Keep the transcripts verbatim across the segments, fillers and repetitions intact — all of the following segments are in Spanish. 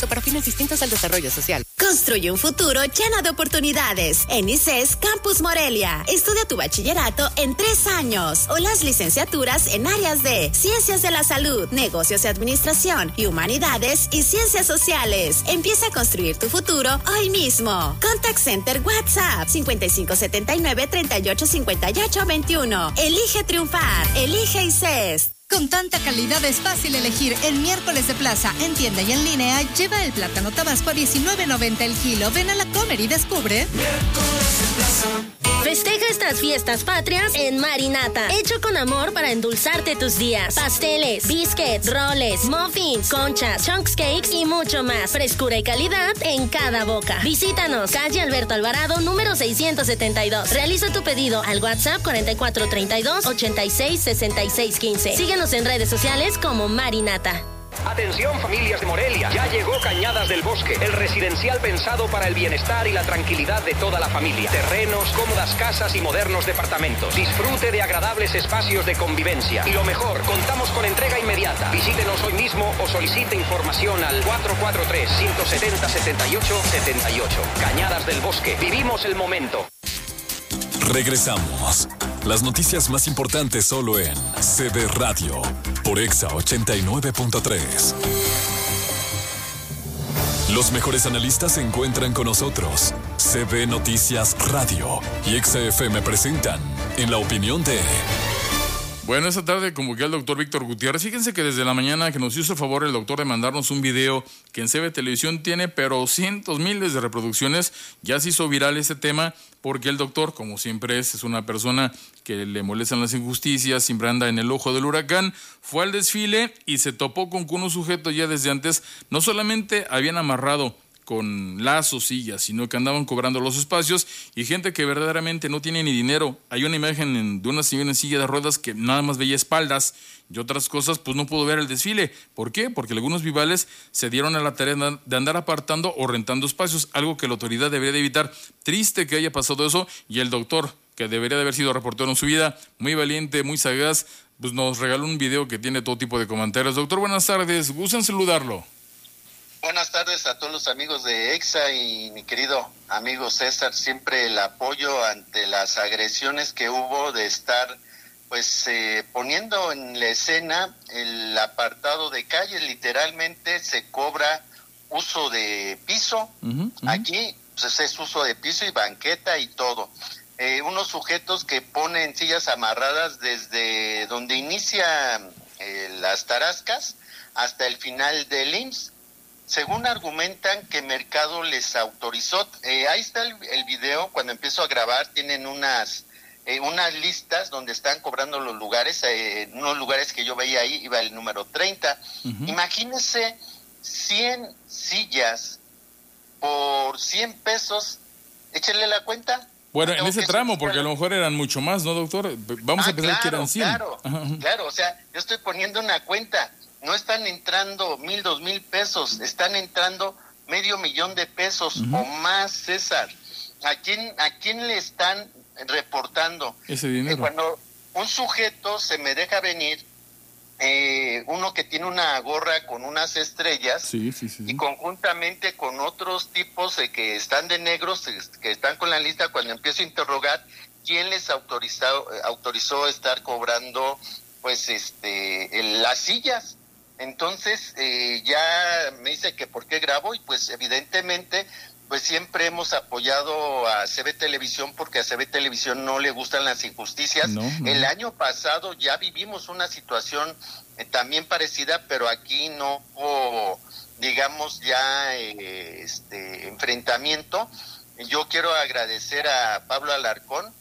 Para fines distintos al desarrollo social. Construye un futuro lleno de oportunidades. En I C E S Campus Morelia. Estudia tu bachillerato en tres años o las licenciaturas en áreas de Ciencias de la Salud, Negocios y Administración y Humanidades y Ciencias Sociales. Empieza a construir tu futuro hoy mismo. Contact Center WhatsApp cincuenta y cinco setenta y nueve treinta y ocho cincuenta y ocho veintiuno. Elige triunfar. Elige I C E S. Con tanta calidad es fácil elegir. En Miércoles de Plaza, en tienda y en línea, lleva el plátano tabasco a diecinueve noventa el kilo. Ven a la Comer y descubre. Miércoles de Plaza. Festeja estas fiestas patrias en Marinata. Hecho con amor para endulzarte tus días. Pasteles, biscuits, roles, muffins, conchas, chunks cakes y mucho más. Frescura y calidad en cada boca. Visítanos, calle Alberto Alvarado, número seiscientos setenta y dos. Realiza tu pedido al WhatsApp cuarenta y cuatro treinta y dos ochenta y seis sesenta y seis quince. Síguenos en redes sociales como Marinata. Atención familias de Morelia, ya llegó Cañadas del Bosque, el residencial pensado para el bienestar y la tranquilidad de toda la familia. Terrenos, cómodas casas y modernos departamentos. Disfrute de agradables espacios de convivencia. Y lo mejor, contamos con entrega inmediata. Visítenos hoy mismo o solicite información al cuatro cuatro tres, cinco siete cero, siete ocho siete ocho. Cañadas del Bosque, vivimos el momento. Regresamos. Las noticias más importantes solo en C B Radio, por Exa ochenta y nueve punto tres. Los mejores analistas se encuentran con nosotros. C B Noticias Radio y Exa F M presentan En la Opinión de... Bueno, esta tarde convoqué al doctor Víctor Gutiérrez. Fíjense que desde la mañana que nos hizo el favor el doctor de mandarnos un video que en C B Televisión tiene, pero cientos, miles de reproducciones. Ya se hizo viral ese tema porque el doctor, como siempre es, es una persona que le molestan las injusticias, siempre anda en el ojo del huracán. Fue al desfile y se topó con que unos sujetos ya desde antes no solamente habían amarrado con lazos, sillas, sino que andaban cobrando los espacios y gente que verdaderamente no tiene ni dinero. Hay una imagen de una señora en silla de ruedas que nada más veía espaldas y otras cosas, pues no pudo ver el desfile. ¿Por qué? Porque algunos vivales se dieron a la tarea de andar apartando o rentando espacios, algo que la autoridad debería de evitar. Triste que haya pasado eso, y el doctor, que debería de haber sido reportero en su vida, muy valiente, muy sagaz, pues nos regaló un video que tiene todo tipo de comentarios. Doctor, buenas tardes, gusto en saludarlo. Buenas tardes a todos los amigos de Exa y mi querido amigo César, siempre el apoyo ante las agresiones que hubo de estar pues eh, poniendo en la escena el apartado de calle. Literalmente se cobra uso de piso, uh-huh, uh-huh. Aquí pues, es uso de piso y banqueta y todo. Eh, unos sujetos que ponen sillas amarradas desde donde inicia eh, las tarascas hasta el final del I M S S. Según argumentan que Mercado les autorizó, eh, ahí está el, el video, cuando empiezo a grabar tienen unas eh, unas listas donde están cobrando los lugares, eh, unos lugares que yo veía ahí, iba el número treinta. Uh-huh. Imagínense cien sillas por cien pesos, échenle la cuenta. Bueno, en ese tramo, porque a lo mejor eran mucho más, ¿no, doctor? Vamos ah, a pensar claro, que eran cien. Claro, uh-huh. claro, o sea, yo estoy poniendo una cuenta. No están entrando mil, dos mil pesos, están entrando medio millón de pesos uh-huh. o más, César. ¿A quién, a quién le están reportando? Ese dinero. Eh, cuando un sujeto se me deja venir, eh, uno que tiene una gorra con unas estrellas, sí, sí, sí. y conjuntamente con otros tipos eh, que están de negros, eh, que están con la lista, cuando empiezo a interrogar, ¿quién les autorizó, eh, autorizó estar cobrando pues este el, las sillas? Entonces eh, ya me dice que por qué grabo, y pues evidentemente pues siempre hemos apoyado a C B Televisión porque a C B Televisión no le gustan las injusticias. No, no. El año pasado ya vivimos una situación eh, también parecida, pero aquí no hubo, digamos, ya eh, este enfrentamiento. Yo quiero agradecer a Pablo Alarcón,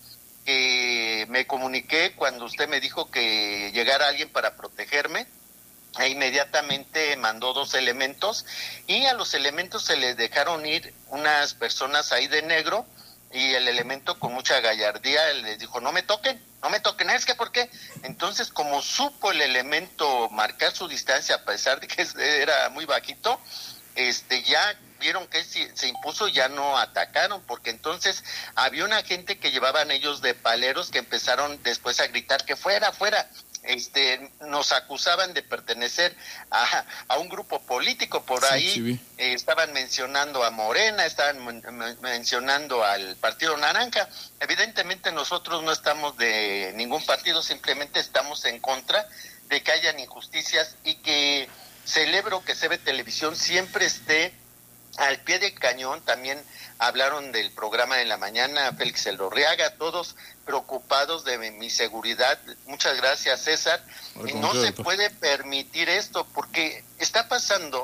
que me comuniqué cuando usted me dijo que llegara alguien para protegerme. E inmediatamente mandó dos elementos y a los elementos se les dejaron ir unas personas ahí de negro, y el elemento con mucha gallardía les dijo no me toquen, no me toquen, es que ¿por qué? Entonces, como supo el elemento marcar su distancia a pesar de que era muy bajito, este ya vieron que se impuso, ya no atacaron, porque entonces había una gente que llevaban ellos de paleros que empezaron después a gritar que fuera, fuera. este, nos acusaban de pertenecer a, a un grupo político. Por Sí, ahí sí, eh, estaban mencionando a Morena, estaban men- mencionando al Partido Naranja. Evidentemente nosotros no estamos de ningún partido, simplemente estamos en contra de que hayan injusticias, y que celebro que C B Televisión siempre esté al pie del cañón. También hablaron del programa de la mañana, Félix Elorriaga, todos preocupados de mi seguridad. Muchas gracias, César. Y no se puede permitir esto, porque está pasando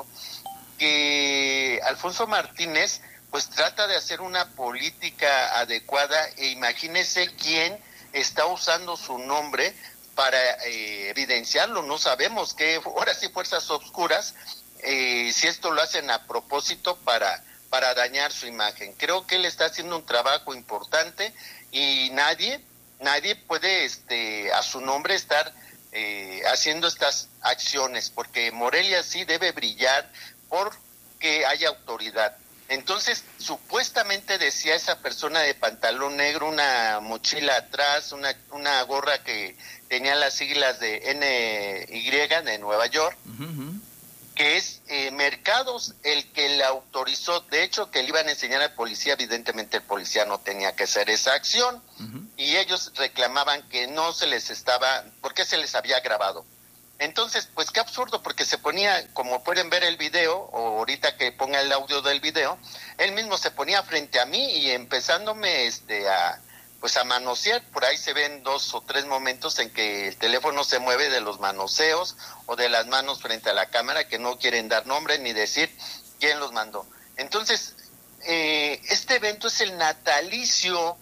que Alfonso Martínez pues trata de hacer una política adecuada, e imagínese quién está usando su nombre para eh, evidenciarlo. No sabemos qué, ahora sí, fuerzas oscuras, eh, si esto lo hacen a propósito para, para dañar su imagen. Creo que él está haciendo un trabajo importante, y nadie, nadie puede este, a su nombre estar eh, haciendo estas acciones, porque Morelia sí debe brillar porque haya autoridad. Entonces, supuestamente decía esa persona de pantalón negro, una mochila atrás, una, una gorra que tenía las siglas de N Y de Nueva York, uh-huh, uh-huh. que es eh, Mercados el que la autorizó. De hecho, que le iban a enseñar al policía, evidentemente el policía no tenía que hacer esa acción, uh-huh. y ellos reclamaban que no se les estaba, porque se les había grabado. Entonces, pues qué absurdo, porque se ponía, como pueden ver el video, o ahorita que ponga el audio del video, él mismo se ponía frente a mí y empezándome este a pues a manosear. Por ahí se ven dos o tres momentos en que el teléfono se mueve de los manoseos o de las manos frente a la cámara, que no quieren dar nombre ni decir quién los mandó. Entonces, eh, este evento es el natalicio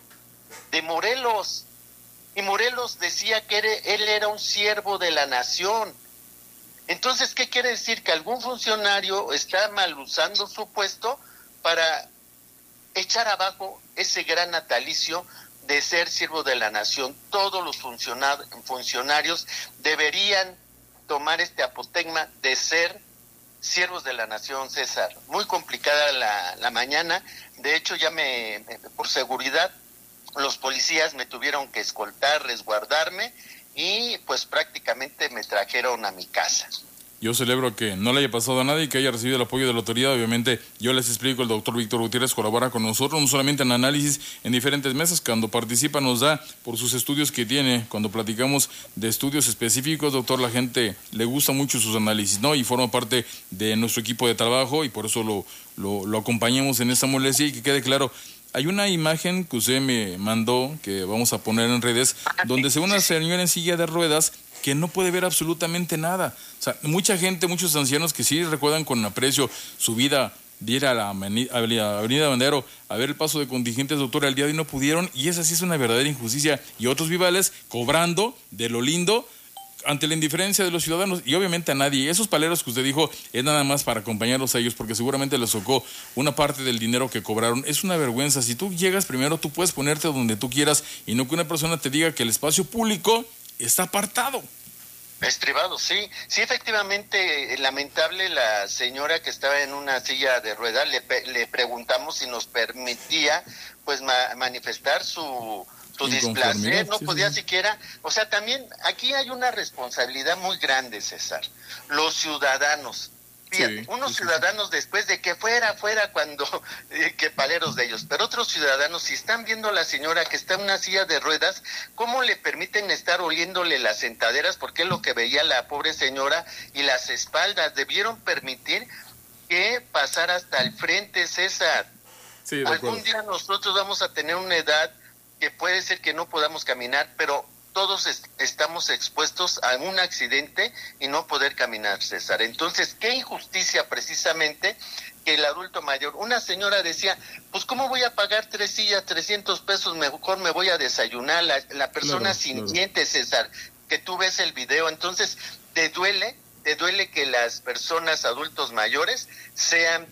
de Morelos. Y Morelos decía que él era un siervo de la nación. Entonces, ¿qué quiere decir? Que algún funcionario está mal usando su puesto para echar abajo ese gran natalicio de ser siervo de la nación. Todos los funcionar- funcionarios deberían tomar este apostegma de ser siervos de la nación, César. Muy complicada la, la mañana. De hecho, ya me, por seguridad, los policías me tuvieron que escoltar, resguardarme, y pues prácticamente me trajeron a mi casa. Yo celebro que no le haya pasado a nadie, que haya recibido el apoyo de la autoridad. Obviamente, yo les explico, el doctor Víctor Gutiérrez colabora con nosotros, no solamente en análisis, en diferentes mesas. Cuando participa nos da por sus estudios que tiene. Cuando platicamos de estudios específicos, doctor, la gente le gusta mucho sus análisis, ¿no? Y forma parte de nuestro equipo de trabajo, y por eso lo, lo, lo acompañamos en esta molestia. Y que quede claro, hay una imagen que usted me mandó, que vamos a poner en redes, donde se ve una señora en silla de ruedas que no puede ver absolutamente nada. O sea, mucha gente, muchos ancianos que sí recuerdan con aprecio su vida de ir a la Avenida Bandero a ver el paso de contingentes, doctor, al día de hoy no pudieron, y esa sí es una verdadera injusticia. Y otros vivales cobrando de lo lindo ante la indiferencia de los ciudadanos, y obviamente a nadie. Esos paleros que usted dijo es nada más para acompañarlos a ellos, porque seguramente les tocó una parte del dinero que cobraron. Es una vergüenza. Si tú llegas primero, tú puedes ponerte donde tú quieras, y no que una persona te diga que el espacio público está apartado. Estribado, sí. Sí, efectivamente, lamentable. La señora que estaba en una silla de ruedas, le, le preguntamos si nos permitía pues ma- manifestar su... su displacer, no sí, podía sí. siquiera, o sea, también aquí hay una responsabilidad muy grande, César. Los ciudadanos, fíjate, sí, unos sí, ciudadanos sí. después de que fuera, fuera cuando, eh, que paleros de ellos, pero otros ciudadanos, si están viendo a la señora que está en una silla de ruedas, ¿cómo le permiten estar oliéndole las sentaderas? Porque es lo que veía la pobre señora, y las espaldas. Debieron permitir que pasara hasta el frente, César. Sí, algún día nosotros vamos a tener una edad que puede ser que no podamos caminar, pero todos est- estamos expuestos a un accidente y no poder caminar, César. Entonces, qué injusticia precisamente que el adulto mayor, una señora decía, pues ¿cómo voy a pagar tres sillas, trescientos pesos? Mejor me voy a desayunar. La, la persona claro, sin claro. dientes, César, que tú ves el video, entonces te duele, te duele que las personas adultos mayores sean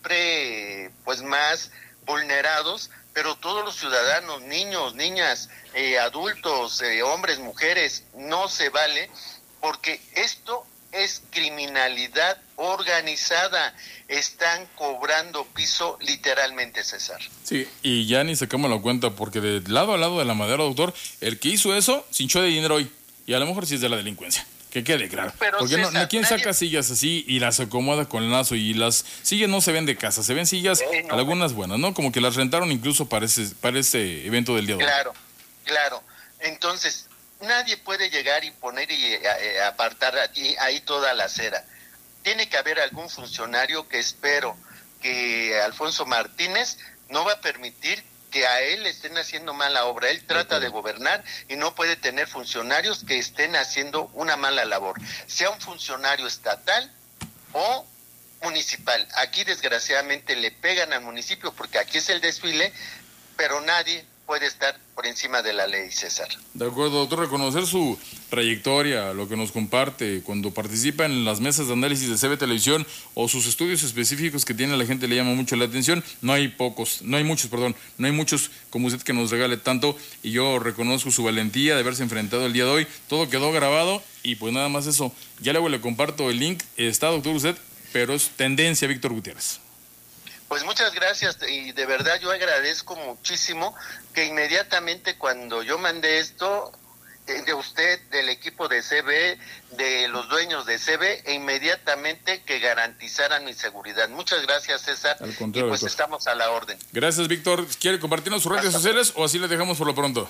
siempre pues más vulnerados, pero todos los ciudadanos, niños, niñas, eh, adultos, eh, hombres, mujeres, no se vale, porque esto es criminalidad organizada. Están cobrando piso literalmente, César. Sí, y ya ni sacamos la cuenta, porque de lado a lado de la madera, doctor, el que hizo eso se hinchó de dinero hoy. y a lo mejor sí es de la delincuencia. Que quede claro. Pero porque César, no, no, ¿quién nadie... saca sillas así y las acomoda con el lazo? Y las sillas no se ven de casa, se ven sillas, eh, no, algunas buenas, ¿no? Como que las rentaron incluso para ese, para ese evento del día de hoy. Claro, claro. Entonces, nadie puede llegar y poner y eh, apartar ahí, ahí toda la acera. Tiene que haber algún funcionario que espero que Alfonso Martínez no va a permitir que a él le estén haciendo mala obra. Él trata de gobernar y no puede tener funcionarios que estén haciendo una mala labor, sea un funcionario estatal o municipal. Aquí desgraciadamente le pegan al municipio porque aquí es el desfile, pero nadie puede estar por encima de la ley, César. De acuerdo, doctor, reconocer su trayectoria, lo que nos comparte, cuando participa en las mesas de análisis de C B Televisión o sus estudios específicos que tiene la gente le llama mucho la atención. No hay pocos, no hay muchos, perdón, no hay muchos como usted que nos regale tanto, y yo reconozco su valentía de haberse enfrentado el día de hoy. Todo quedó grabado y pues nada más eso. Ya luego le comparto el link. Está, doctor, usted, pero es tendencia Víctor Gutiérrez. Pues muchas gracias, y de verdad yo agradezco muchísimo que inmediatamente cuando yo mandé esto, de usted, del equipo de C B, de los dueños de C B, e inmediatamente que garantizaran mi seguridad. Muchas gracias, César. Al contrario, y pues doctor, estamos a la orden. Gracias, Víctor. ¿Quiere compartirnos sus redes Hasta sociales o así le dejamos por lo pronto?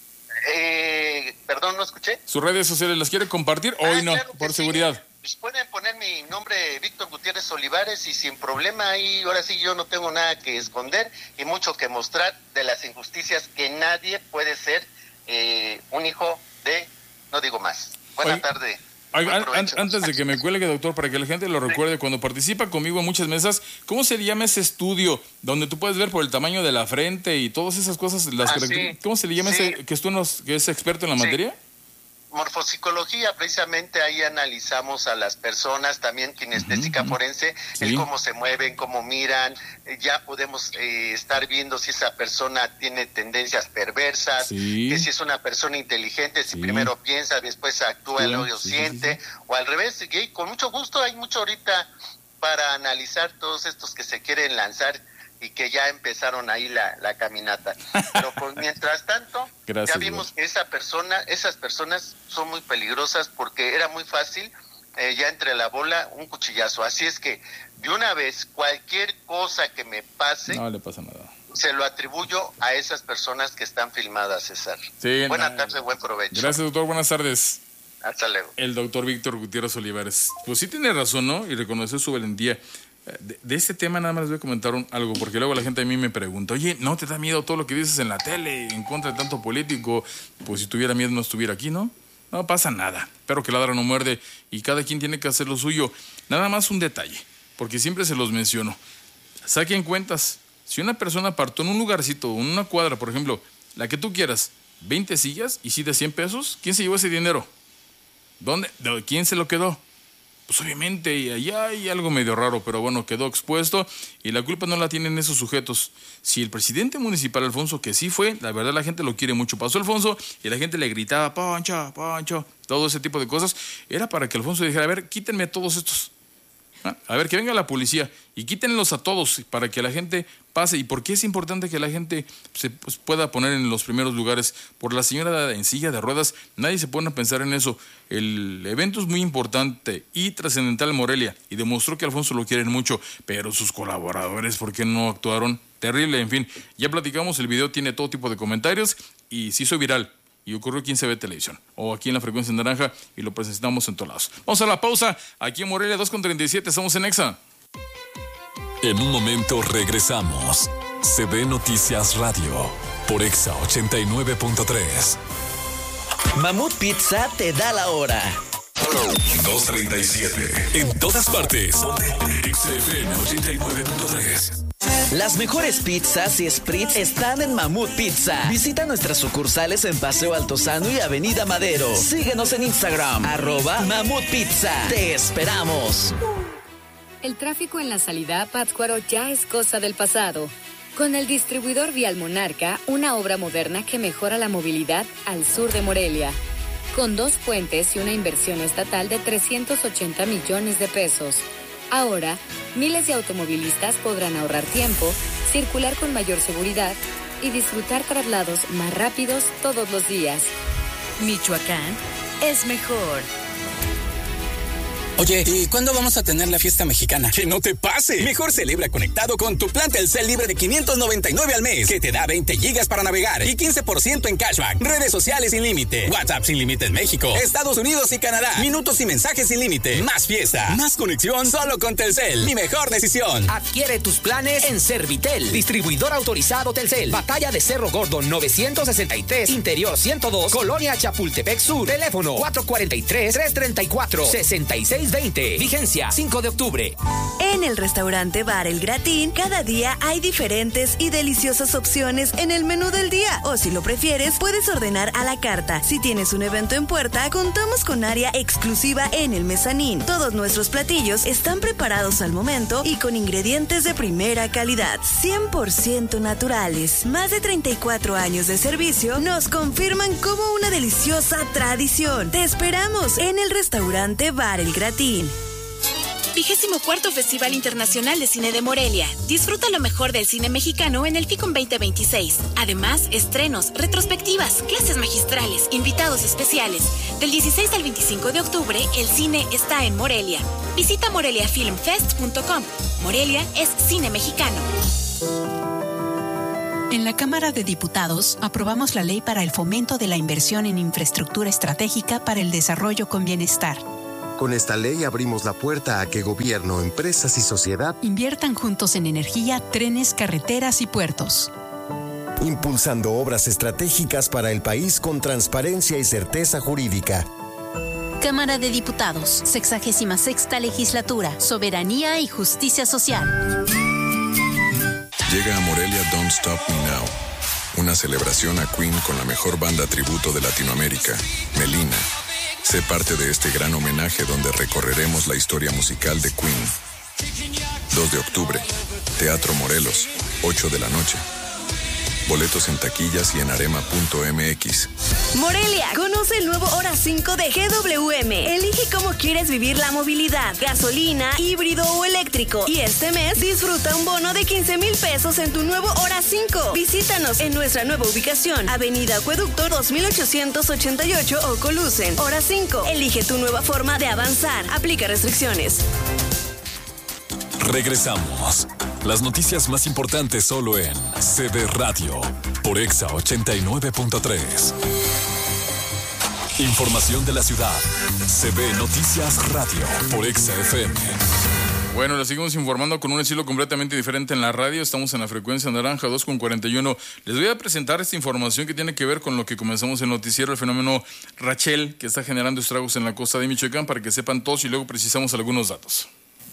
Eh, perdón, no escuché. ¿Sus redes sociales las quiere compartir? Hoy ah, no, claro por seguridad. Sí. Pues pueden poner mi nombre, Víctor Gutiérrez Olivares, y sin problema ahí, ahora sí yo no tengo nada que esconder y mucho que mostrar de las injusticias, que nadie puede ser eh, un hijo de, no digo más. Buena tarde. Ay, an, an, antes de que me cuelgue, doctor, para que la gente lo recuerde, sí, cuando participa conmigo en muchas mesas, ¿cómo se le llama ese estudio donde tú puedes ver por el tamaño de la frente y todas esas cosas? Las ah, sí. ¿Cómo se le llama sí. ese que, tú nos, que es experto en la sí. materia? Morfopsicología, precisamente ahí analizamos a las personas, también kinestésica uh-huh. forense, sí. el cómo se mueven, cómo miran, eh, ya podemos eh, estar viendo si esa persona tiene tendencias perversas, sí. que si es una persona inteligente, si sí. primero piensa, después actúa, sí. luego sí, siente, sí, sí. o al revés, y con mucho gusto, hay mucho ahorita para analizar todos estos que se quieren lanzar y que ya empezaron ahí la, la caminata. Pero pues mientras tanto, Gracias, ya vimos bro. que esa persona, esas personas son muy peligrosas porque era muy fácil, eh, ya entre la bola, un cuchillazo. Así es que, de una vez, cualquier cosa que me pase, no le pasa nada, se lo atribuyo a esas personas que están filmadas, César. Sí, Buenas no. tardes, buen provecho. Gracias, doctor, buenas tardes. Hasta luego. El doctor Víctor Gutiérrez Olivares. Pues sí tiene razón, ¿no? Y reconocer su valentía. De, de este tema nada más les voy a comentar un, algo, porque luego la gente a mí me pregunta, oye, ¿no te da miedo todo lo que dices en la tele en contra de tanto político? Pues si tuviera miedo no estuviera aquí, ¿no? No pasa nada, pero que ladra no muerde y cada quien tiene que hacer lo suyo. Nada más un detalle, porque siempre se los menciono. Saquen cuentas, si una persona apartó en un lugarcito, en una cuadra, por ejemplo, la que tú quieras, veinte sillas y si de cien pesos, ¿quién se llevó ese dinero? ¿Dónde? ¿Quién se lo quedó? Pues obviamente allá hay algo medio raro, pero bueno, quedó expuesto y la culpa no la tienen esos sujetos. Si el presidente municipal Alfonso, que sí fue, la verdad la gente lo quiere mucho, pasó Alfonso y la gente le gritaba, Poncho, Poncho, todo ese tipo de cosas, era para que Alfonso dijera, a ver, quítenme todos estos. ¿Ah? A ver, que venga la policía y quítenlos a todos para que la gente pase. ¿Y por qué es importante que la gente se pues, pueda poner en los primeros lugares? Por la señora en silla de ruedas, nadie se pone a pensar en eso. El evento es muy importante y trascendental en Morelia y demostró que Alfonso lo quieren mucho, pero sus colaboradores, ¿por qué no actuaron? Terrible, en fin. Ya platicamos, el video tiene todo tipo de comentarios y se hizo viral. Y ocurrió aquí en C B Televisión, o aquí en la frecuencia naranja, y lo presentamos en todos lados. Vamos a la pausa, aquí en Morelia dos con treinta y siete, estamos en Exa. En un momento regresamos. C B Noticias Radio, por Exa ochenta y nueve punto tres. Mamut Pizza te da la hora. dos treinta y siete. En todas partes. Exa F M ochenta y nueve punto tres. Las mejores pizzas y spritz están en Mamut Pizza. Visita nuestras sucursales en Paseo Altozano y Avenida Madero. Síguenos en Instagram, arroba Mamut Pizza. Te esperamos. El tráfico en la salida a Pátzcuaro ya es cosa del pasado. Con el distribuidor vial Monarca, una obra moderna que mejora la movilidad al sur de Morelia. Con dos puentes y una inversión estatal de trescientos ochenta millones de pesos. Ahora, miles de automovilistas podrán ahorrar tiempo, circular con mayor seguridad y disfrutar traslados más rápidos todos los días. Michoacán es mejor. Oye, ¿y cuándo vamos a tener la fiesta mexicana? ¡Que no te pase! Mejor celebra conectado con tu plan Telcel libre de quinientos noventa y nueve al mes, que te da veinte gigas para navegar y quince por ciento en cashback. Redes sociales sin límite, WhatsApp sin límite en México, Estados Unidos y Canadá. Minutos y mensajes sin límite. Más fiesta, más conexión solo con Telcel. Mi mejor decisión. Adquiere tus planes en Servitel. Distribuidor autorizado Telcel. Batalla de Cerro Gordo novecientos sesenta y tres, Interior ciento dos, Colonia Chapultepec Sur. Teléfono cuatro cuatro tres, tres tres cuatro, seis seis veinte. Vigencia cinco de octubre. En el restaurante Bar El Gratín, cada día hay diferentes y deliciosas opciones en el menú del día. O si lo prefieres, puedes ordenar a la carta. Si tienes un evento en puerta, contamos con área exclusiva en el mezanín. Todos nuestros platillos están preparados al momento y con ingredientes de primera calidad, cien por ciento naturales. Más de treinta y cuatro años de servicio nos confirman como una deliciosa tradición. Te esperamos en el restaurante Bar El Gratín. Vigésimo cuarto Festival Internacional de Cine de Morelia. Disfruta lo mejor del cine mexicano en el FICOM veinte veintiséis. Además, estrenos, retrospectivas, clases magistrales, invitados especiales. Del dieciséis al veinticinco de octubre, el cine está en Morelia. Visita morelia film fest punto com. Morelia es cine mexicano. En la Cámara de Diputados aprobamos la ley para el fomento de la inversión en infraestructura estratégica para el desarrollo con bienestar. Con esta ley abrimos la puerta a que gobierno, empresas y sociedad inviertan juntos en energía, trenes, carreteras y puertos. Impulsando obras estratégicas para el país con transparencia y certeza jurídica. Cámara de Diputados, sexagésima sexta legislatura, soberanía y justicia social. Llega a Morelia Don't Stop Me Now, una celebración a Queen con la mejor banda tributo de Latinoamérica, Melina. Sé parte de este gran homenaje donde recorreremos la historia musical de Queen. dos de octubre, Teatro Morelos, ocho de la noche. Boletos en taquillas y en arema punto m x. Morelia, conoce el nuevo Hora cinco de G W M. Elige cómo quieres vivir la movilidad, gasolina, híbrido o eléctrico. Y este mes disfruta un bono de quince mil pesos en tu nuevo Hora cinco. Visítanos en nuestra nueva ubicación, Avenida Acueducto dos mil ochocientos ochenta y ocho o Colusen. Hora cinco, elige tu nueva forma de avanzar. Aplica restricciones. Regresamos. Las noticias más importantes solo en C B Radio por Exa ochenta y nueve punto tres. Información de la ciudad. C B Noticias Radio por Exa F M. Bueno, les seguimos informando con un estilo completamente diferente en la radio. Estamos en la frecuencia naranja dos con cuarenta y uno. Les voy a presentar esta información que tiene que ver con lo que comenzamos el noticiero, el fenómeno Rachel, que está generando estragos en la costa de Michoacán, para que sepan todos y luego precisamos algunos datos.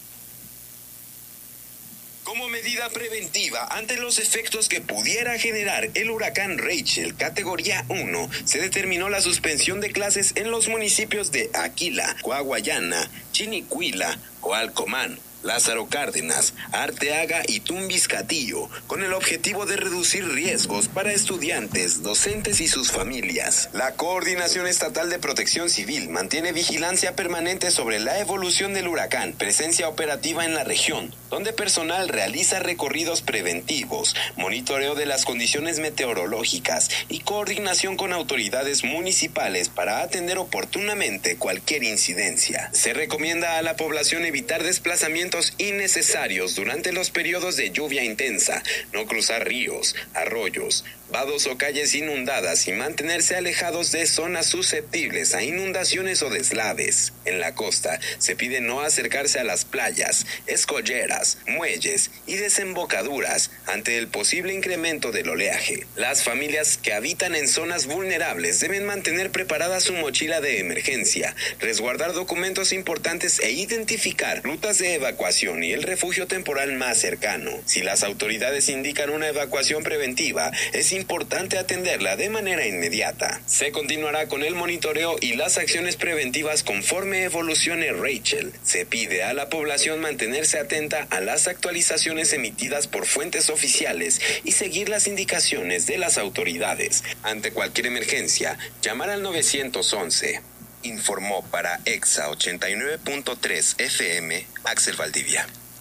Como medida preventiva ante los efectos que pudiera generar el huracán Rachel categoría uno, se determinó la suspensión de clases en los municipios de Aquila, Coahuayana, Chinicuila, Coalcomán, Lázaro Cárdenas, Arteaga y Tumbiscatillo, con el objetivo de reducir riesgos para estudiantes, docentes y sus familias. La Coordinación Estatal de Protección Civil mantiene vigilancia permanente sobre la evolución del huracán, presencia operativa en la región, donde personal realiza recorridos preventivos, monitoreo de las condiciones meteorológicas y coordinación con autoridades municipales para atender oportunamente cualquier incidencia. Se recomienda a la población evitar desplazamientos innecesarios durante los periodos de lluvia intensa, no cruzar ríos, arroyos, vados o calles inundadas y mantenerse alejados de zonas susceptibles a inundaciones o deslaves. En la costa se pide no acercarse a las playas, escolleras, muelles y desembocaduras ante el posible incremento del oleaje. Las familias que habitan en zonas vulnerables deben mantener preparada su mochila de emergencia, resguardar documentos importantes e identificar rutas de evacuación y el refugio temporal más cercano. Si las autoridades indican una evacuación preventiva, es importante atenderla de manera inmediata. Se continuará con el monitoreo y las acciones preventivas conforme evolucione Rachel. Se pide a la población mantenerse atenta a las actualizaciones emitidas por fuentes oficiales y seguir las indicaciones de las autoridades. Ante cualquier emergencia, llamar al nueve once. Informó para Exa ochenta y nueve punto tres F M Axel Valdivia.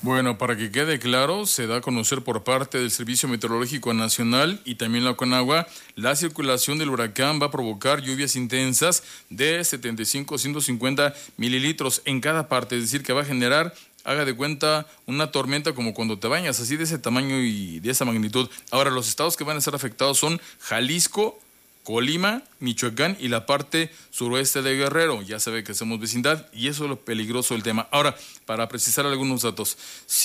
Bueno, para que quede claro, se da a conocer por parte del Servicio Meteorológico Nacional y también la Conagua, la circulación del huracán va a provocar lluvias intensas de setenta y cinco a ciento cincuenta mililitros en cada parte, es decir, que va a generar, haga de cuenta, una tormenta como cuando te bañas, así de ese tamaño y de esa magnitud. Ahora, los estados que van a estar afectados son Jalisco, Colima, Michoacán y la parte suroeste de Guerrero. Ya sabe que somos vecindad y eso es lo peligroso del tema. Ahora, para precisar algunos datos,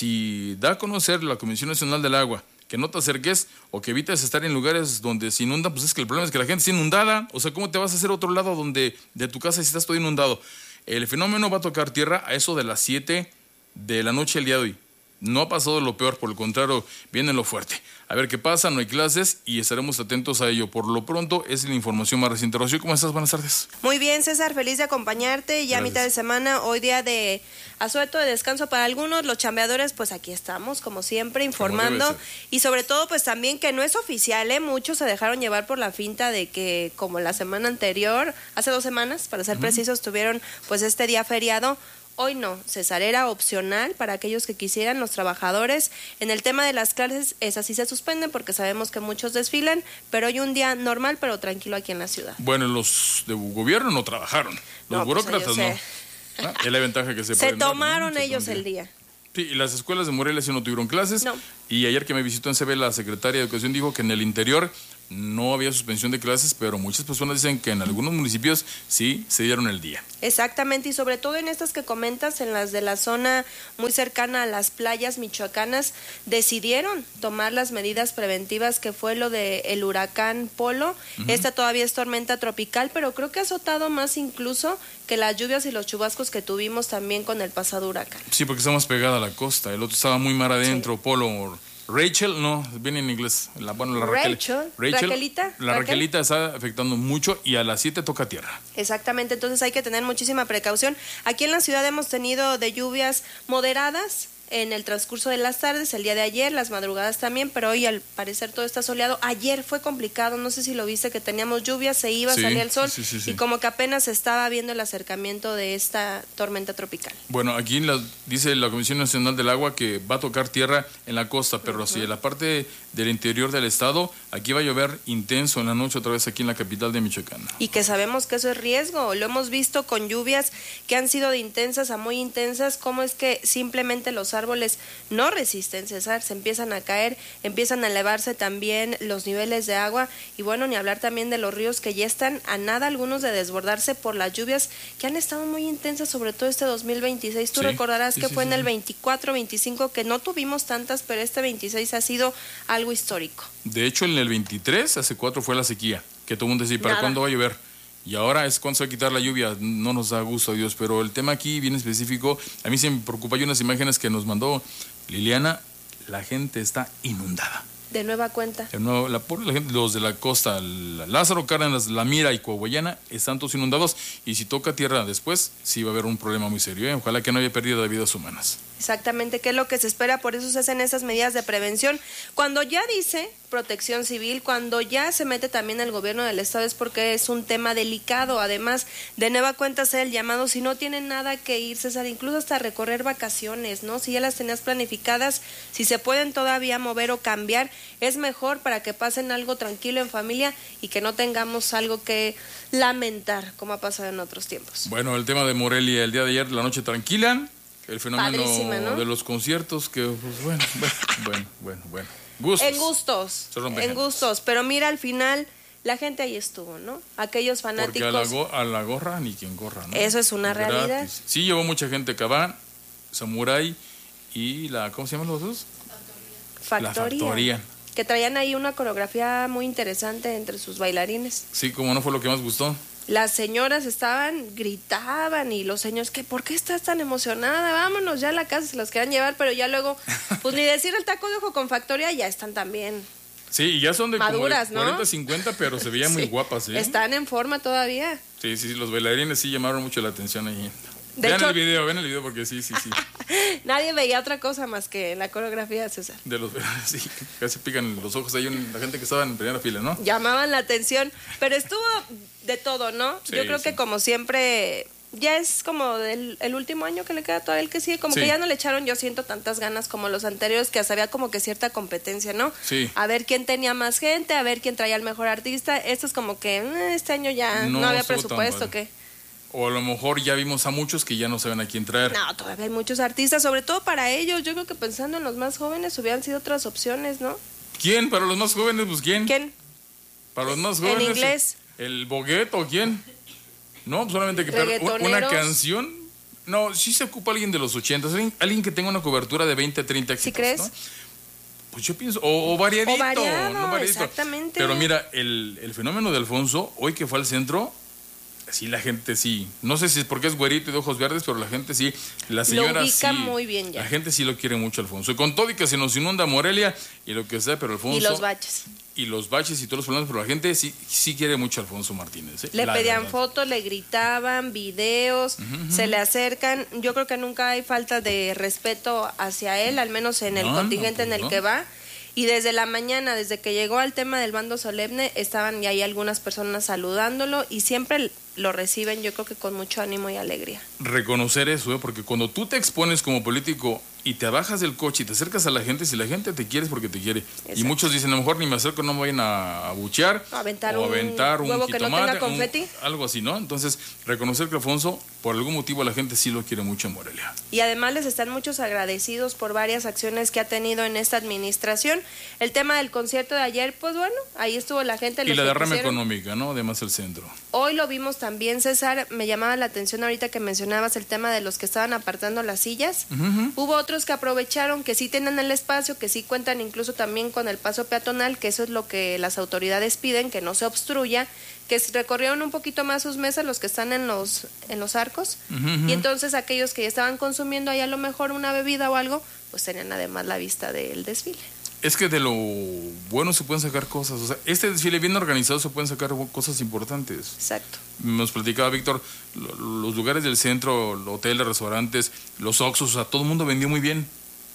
si da a conocer la Comisión Nacional del Agua que no te acerques o que evites estar en lugares donde se inundan, pues es que el problema es que la gente está inundada. O sea, ¿cómo te vas a hacer a otro lado donde de tu casa si estás todo inundado? El fenómeno va a tocar tierra a eso de las siete de la noche el día de hoy. No ha pasado lo peor, por el contrario, viene lo fuerte. A ver qué pasa, no hay clases y estaremos atentos a ello. Por lo pronto, es la información más reciente. Rocío, ¿cómo estás? Buenas tardes. Muy bien, César, feliz de acompañarte. Ya a mitad de semana, hoy día de asueto, de descanso para algunos. Los chambeadores, pues aquí estamos, como siempre, informando. Y sobre todo, pues también que no es oficial, ¿eh? Muchos se dejaron llevar por la finta de que, como la semana anterior, hace dos semanas, para ser uh-huh. precisos, tuvieron pues este día feriado. Hoy no, César, era opcional para aquellos que quisieran, los trabajadores. En el tema de las clases, esas sí se suspenden porque sabemos que muchos desfilan, pero hoy un día normal, pero tranquilo aquí en la ciudad. Bueno, los de gobierno no trabajaron, los no, burócratas pues no. Es la ventaja que se Se tomaron ¿no? ellos el día. Sí, y las escuelas de Morelia sí no tuvieron clases. No. Y ayer que me visitó en C B la secretaria de Educación dijo que en el interior no había suspensión de clases, pero muchas personas dicen que en algunos municipios sí se dieron el día. Exactamente, y sobre todo en estas que comentas, en las de la zona muy cercana a las playas michoacanas, decidieron tomar las medidas preventivas que fue lo del huracán Polo. Uh-huh. Esta todavía es tormenta tropical, pero creo que ha azotado más incluso que las lluvias y los chubascos que tuvimos también con el pasado huracán. Sí, porque estamos pegada a la costa, el otro estaba muy mar adentro, sí. Polo... Rachel, no, viene en inglés. La, bueno, la Rachel, Raquel, Rachel, Raquelita. La Raquel. Raquelita está afectando mucho y a las siete toca tierra. Exactamente, entonces hay que tener muchísima precaución. Aquí en la ciudad hemos tenido de lluvias moderadas en el transcurso de las tardes, el día de ayer, las madrugadas también, pero hoy al parecer todo está soleado. Ayer fue complicado, no sé si lo viste, que teníamos lluvias, se iba, sí, salía el sol, sí, sí, sí. y como que apenas se estaba viendo el acercamiento de esta tormenta tropical. Bueno, aquí la, dice la Comisión Nacional del Agua que va a tocar tierra en la costa, pero uh-huh. si en la parte del interior del estado, aquí va a llover intenso en la noche otra vez aquí en la capital de Michoacán. Y que sabemos que eso es riesgo, lo hemos visto con lluvias que han sido de intensas a muy intensas, cómo es que simplemente los árboles no resisten, César, se empiezan a caer, empiezan a elevarse también los niveles de agua y bueno, ni hablar también de los ríos que ya están a nada algunos de desbordarse por las lluvias que han estado muy intensas, sobre todo este dos mil veintiséis. Tú sí, recordarás sí, que sí, fue sí, en el veinticuatro, veinticinco que no tuvimos tantas, pero este veintiséis ha sido algo histórico. De hecho, en el veintitrés, hace cuatro fue la sequía, que todo el mundo decía, ¿para cuándo va a llover? Y ahora es cuando se va a quitar la lluvia, no nos da gusto a Dios, pero el tema aquí bien específico, a mí se me preocupa, hay unas imágenes que nos mandó Liliana, la gente está inundada. De nueva cuenta. De nuevo, la, la gente, los de la costa, la, Lázaro Cárdenas, La Mira y Coahuayana están todos inundados y si toca tierra después, sí va a haber un problema muy serio, ¿eh? Ojalá que no haya pérdida de vidas humanas. Exactamente, ¿qué es lo que se espera? Por eso se hacen esas medidas de prevención. Cuando ya dice Protección Civil, cuando ya se mete también el gobierno del estado es porque es un tema delicado. Además, de nueva cuenta hacer el llamado, si no tienen nada que ir, César, incluso hasta recorrer vacaciones, ¿no? Si ya las tenías planificadas, si se pueden todavía mover o cambiar, es mejor para que pasen algo tranquilo en familia y que no tengamos algo que lamentar, como ha pasado en otros tiempos. Bueno, el tema de Morelia, el día de ayer, la noche tranquila. El fenómeno ¿no? de los conciertos que, pues bueno, bueno, bueno, bueno, bueno. Gustos. En gustos, en gustos, pero mira, al final la gente ahí estuvo, ¿no? Aquellos fanáticos. Porque a la, go- a la gorra ni quien gorra, ¿no? Eso es una Gratis. realidad. Sí, llevó mucha gente, Cabán, Samurai y la, ¿cómo se llaman los dos? Factoría. La Factoría. Que traían ahí una coreografía muy interesante entre sus bailarines. Sí, como no fue lo que más gustó. Las señoras estaban, gritaban y los señores, ¿qué? ¿Por qué estás tan emocionada? Vámonos ya a la casa, se los querían llevar, pero ya luego, pues ni decir el taco de ojo con Factoría, ya están también sí, y ya son de maduras, como de cuarenta, ¿no? cincuenta, pero se veían sí. muy guapas, ¿eh? Están en forma todavía. Sí, sí, los bailarines sí llamaron mucho la atención ahí. De vean hecho, el video, vean el video porque sí, sí, sí. Nadie veía otra cosa más que la coreografía de César. De los, sí, casi pican los ojos ahí la gente que estaba en primera fila, ¿no? Llamaban la atención, pero estuvo de todo, ¿no? Sí, Yo creo sí. que como siempre ya es como el, el último año que le queda todavía el que sigue, como Sí. que ya no le echaron, yo siento, tantas ganas como los anteriores, que hasta había como que cierta competencia, ¿no? Sí. A ver quién tenía más gente, a ver quién traía el mejor artista. Esto es como que eh, este año ya no, No había estuvo tan presupuesto, padre. ¿qué? O a lo mejor ya vimos a muchos que ya no saben a quién traer. No, todavía hay muchos artistas, sobre todo para ellos. Yo creo que pensando en los más jóvenes hubieran sido otras opciones, ¿no? ¿Quién? Para los más jóvenes, pues ¿quién? ¿Quién? Para los más En jóvenes. inglés. ¿El Bogueto o quién? No, pues solamente que pero una Reggaetoneros. canción. No, sí se ocupa alguien de los ochentas, alguien, alguien que tenga una cobertura de veinte, treinta éxitos. ¿Sí crees? ¿no? Pues yo pienso, o, o variadito. O variado, no variadito. exactamente. Pero mira, el, el fenómeno de Alfonso, hoy que fue al centro, sí, la gente sí. No sé si es porque es güerito y de ojos verdes, pero la gente sí. La señora Lo ubica sí. muy bien ya. La gente sí lo quiere mucho, Alfonso. Y con todo y que se nos inunda Morelia y lo que sea, pero Alfonso. Y los baches. Y los baches y todos los problemas, pero la gente sí, sí quiere mucho a Alfonso Martínez. ¿eh? Le La pedían verdad. fotos, le gritaban, videos, Ujú. se le acercan. Yo creo que nunca hay falta de respeto hacia él, al menos en el No, contingente no, pues en el no. que va. Y desde la mañana, desde que llegó al tema del bando solemne, estaban ya ahí algunas personas saludándolo y siempre lo reciben, yo creo que con mucho ánimo y alegría. Reconocer eso, ¿eh? Porque cuando tú te expones como político y te bajas del coche y te acercas a la gente, si la gente te quiere es porque te quiere. Y Exacto. muchos dicen, a lo mejor ni me acerco, no me vayan a abuchear. O aventar o un aventar un huevo que no jitomate, tenga un- confeti. algo así, ¿no? Entonces, reconocer que Alfonso, por algún motivo, la gente sí lo quiere mucho en Morelia. Y además les están muchos agradecidos por varias acciones que ha tenido en esta administración. El tema del concierto de ayer, pues bueno, ahí estuvo la gente. Y los la que derrama quisieron. económica, ¿no? Además el centro. Hoy lo vimos también, César, me llamaba la atención ahorita que mencionabas el tema de los que estaban apartando las sillas. Ujú. Hubo otros que aprovecharon, que sí tienen el espacio, que sí cuentan incluso también con el paso peatonal, que eso es lo que las autoridades piden, que no se obstruya, que se recorrieron un poquito más sus mesas, los que están en los, en los arcos, Ujú. y entonces aquellos que ya estaban consumiendo ahí a lo mejor una bebida o algo, pues tenían además la vista del desfile. Es que de lo bueno se pueden sacar cosas. O sea, este desfile bien organizado se pueden sacar cosas importantes. Exacto. Nos platicaba Víctor, lo- los lugares del centro, los hoteles, restaurantes, los Oxxos, o sea, todo el mundo vendió muy bien.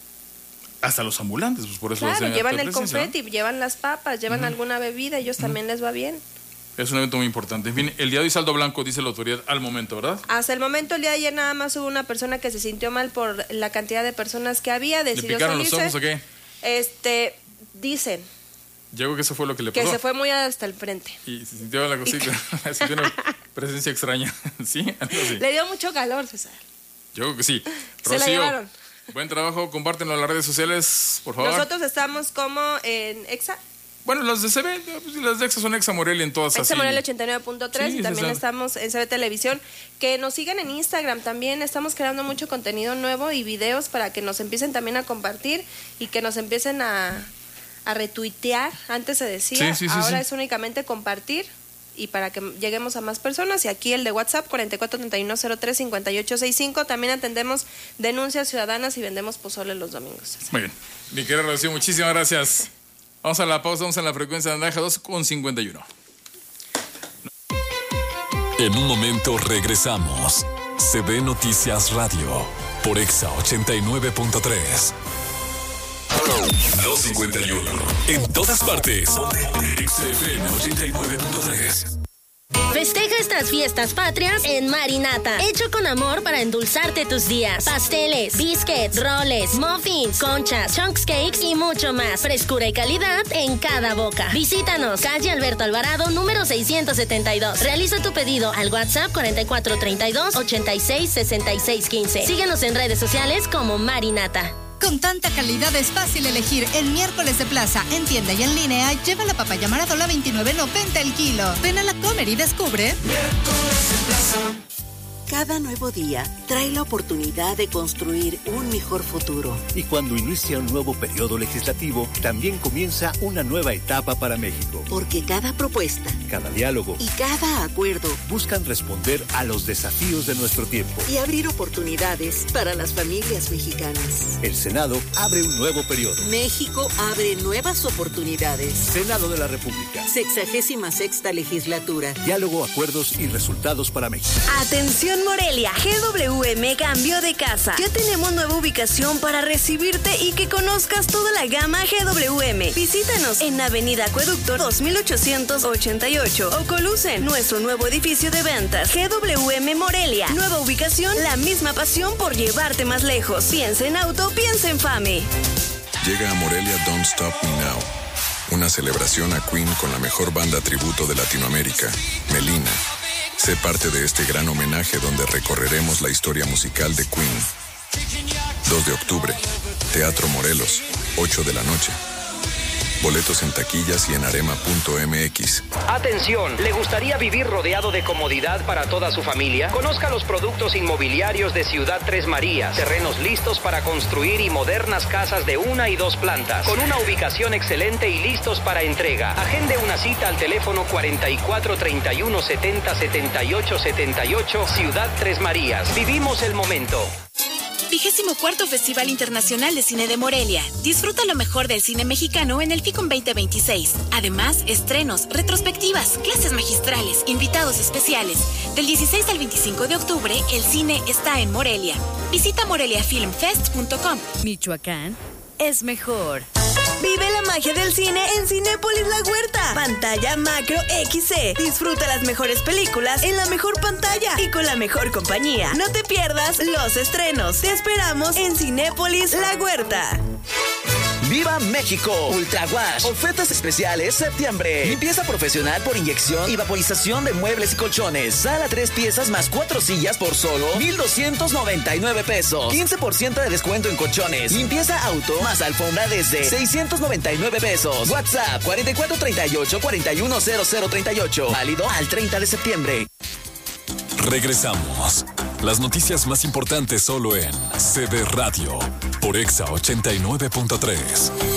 Hasta los ambulantes, pues por eso Claro, hacen llevan harta el presencia, ¿no? confeti, llevan las papas, llevan Ujú. alguna bebida, ellos también les va bien. Es un evento muy importante. En fin, el día de hoy saldo blanco, dice la autoridad, al momento, ¿verdad? Hasta el momento, el día de ayer nada más hubo una persona que se sintió mal por la cantidad de personas que había, ¿Le decidió picaron los salirse. ojos o qué? Este, dicen Yo creo que eso fue lo que le que pasó. se fue muy hasta el frente. Y se sintió la cosita, sintió una presencia extraña. ¿Sí? Algo así. Le dio mucho calor, César. Yo creo que sí. Se la Rocío, llevaron. buen trabajo, compártenlo en las redes sociales, por favor. Nosotros estamos como en Exa, Bueno, las de C B, pues, las de Exa son Exa Morelia en todas Exa así. Morelia ochenta y nueve punto tres Sí, y también César. estamos en C B Televisión. Que nos sigan en Instagram también, estamos creando mucho contenido nuevo y videos para que nos empiecen también a compartir y que nos empiecen a, a retuitear. Antes se decía, Sí, sí, sí, ahora sí. es únicamente compartir y para que lleguemos a más personas. Y aquí el de WhatsApp cuarenta y cuatro treinta y uno cero tres cincuenta y ocho sesenta y cinco. También atendemos denuncias ciudadanas y vendemos pozole los domingos. Muy bien. Mi querida Rocío, muchísimas gracias. Vamos a la pausa, vamos a la frecuencia de naranja dos con cincuenta y uno. En un momento regresamos. C B Noticias Radio por Exa ochenta y nueve punto tres. dos cincuenta y uno. En todas partes. Exa F M ochenta y nueve punto tres. Festeja estas fiestas patrias en Marinata, hecho con amor para endulzarte tus días. Pasteles, biscuits, roles, muffins, conchas, chunks cakes y mucho más. Frescura y calidad en cada boca. Visítanos, calle Alberto Alvarado, número seiscientos setenta y dos. Realiza tu pedido al WhatsApp cuarenta y cuatro treinta y dos ochenta y seis sesenta y seis quince. Síguenos en redes sociales como Marinata. Con tanta calidad es fácil elegir. El miércoles de plaza, en tienda y en línea, lleva la papaya Maradola veintinueve noventa el kilo. Ven a la Comer y descubre. Cada nuevo día trae la oportunidad de construir un mejor futuro. Y cuando inicia un nuevo periodo legislativo, también comienza una nueva etapa para México. Porque cada propuesta Cada diálogo y cada acuerdo buscan responder a los desafíos de nuestro tiempo. y abrir oportunidades para las familias mexicanas. El Senado abre un nuevo periodo. México abre nuevas oportunidades. Senado de la República. Sexagésima sexta legislatura. Diálogo, acuerdos y resultados para México. Atención Ubicación Morelia. G W M cambió de casa. Ya tenemos nueva ubicación para recibirte y que conozcas toda la gama G W M. Visítanos en Avenida Acueducto dos mil ochocientos ochenta y ocho o Colucen, nuestro nuevo edificio de ventas. G W M Morelia. Nueva ubicación, la misma pasión por llevarte más lejos. Piensa en auto, piensa en Fame. Llega a Morelia Don't Stop Me Now. Una celebración a Queen con la mejor banda tributo de Latinoamérica, Melina. Sé parte de este gran homenaje donde recorreremos la historia musical de Queen. dos de octubre, Teatro Morelos, ocho de la noche. Boletos en taquillas y en arema punto m x. Atención, ¿le gustaría vivir rodeado de comodidad para toda su familia? Conozca los productos inmobiliarios de Ciudad Tres Marías. Terrenos listos para construir y modernas casas de una y dos plantas. Con una ubicación excelente y listos para entrega. Agende una cita al teléfono cuarenta y cuatro, treinta y uno, setenta, setenta y ocho, setenta y ocho, Ciudad Tres Marías. Vivimos el momento. Vigésimo cuarto Festival Internacional de Cine de Morelia. Disfruta lo mejor del cine mexicano en el FICOM veinte veintiséis. Además, estrenos, retrospectivas, clases magistrales, invitados especiales. Del dieciséis al veinticinco de octubre, el cine está en Morelia. Visita morelia film fest punto com. Michoacán es mejor. Vive la magia del cine en Cinépolis La Huerta. Pantalla macro X C. Disfruta las mejores películas en la mejor pantalla y con la mejor compañía. No te pierdas los estrenos. Te esperamos en Cinépolis La Huerta. ¡Viva México! Ultra Wash. Ofertas especiales septiembre. Limpieza profesional por inyección y vaporización de muebles y colchones. Sala tres piezas más cuatro sillas por solo mil doscientos noventa y nueve pesos. quince por ciento de descuento en colchones. Limpieza auto más alfombra desde seiscientos noventa y nueve pesos. WhatsApp cuarenta y cuatro treinta y ocho, cuarenta y uno cero cero treinta y ocho. Válido al treinta de septiembre. Regresamos. Las noticias más importantes solo en C B Radio por Exa ochenta y nueve punto tres.